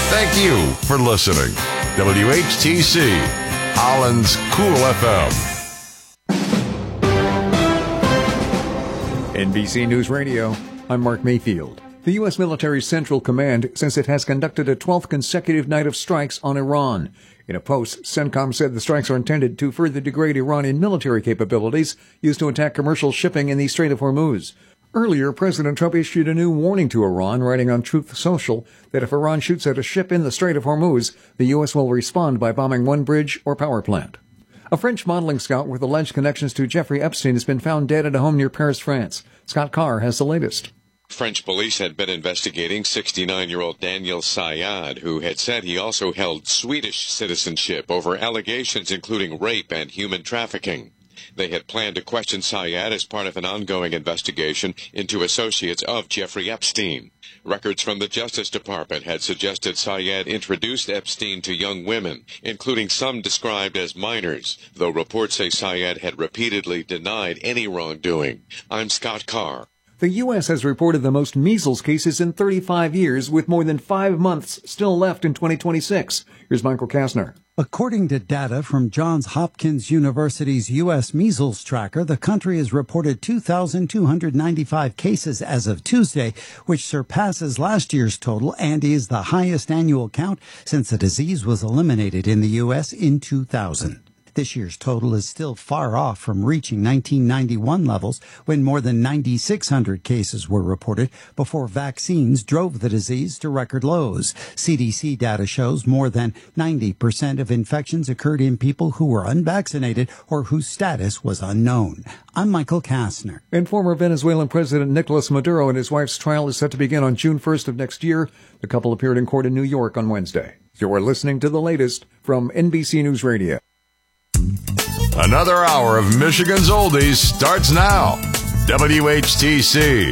Thank you for listening. WHTC, Holland's Cool FM. NBC News Radio, I'm Mark Mayfield. The U.S. military's Central Command says it has conducted a 12th consecutive night of strikes on Iran. In a post, CENTCOM said the strikes are intended to further degrade Iranian military capabilities used to attack commercial shipping in the Strait of Hormuz. Earlier, President Trump issued a new warning to Iran, writing on Truth Social that if Iran shoots at a ship in the Strait of Hormuz, the U.S. will respond by bombing one bridge or power plant. A French modeling scout with alleged connections to Jeffrey Epstein has been found dead at a home near Paris, France. Scott Carr has the latest. French police had been investigating 69-year-old Daniel Sayad, who had said he also held Swedish citizenship over allegations including rape and human trafficking. They had planned to question Sayad as part of an ongoing investigation into associates of Jeffrey Epstein. Records from the Justice Department had suggested Sayad introduced Epstein to young women, including some described as minors, though reports say Sayad had repeatedly denied any wrongdoing. I'm Scott Carr. The U.S. has reported the most measles cases in 35 years, with more than 5 months still left in 2026. Here's Michael Kastner. According to data from Johns Hopkins University's U.S. Measles Tracker, the country has reported 2,295 cases as of Tuesday, which surpasses last year's total and is the highest annual count since the disease was eliminated in the U.S. in 2000. This year's total is still far off from reaching 1991 levels, when more than 9,600 cases were reported before vaccines drove the disease to record lows. CDC data shows more than 90% of infections occurred in people who were unvaccinated or whose status was unknown. I'm Michael Kastner. And former Venezuelan President Nicolas Maduro and his wife's trial is set to begin on June 1st of next year. The couple appeared in court in New York on Wednesday. You're listening to the latest from NBC News Radio. Another hour of Michigan's Oldies starts now. WHTC,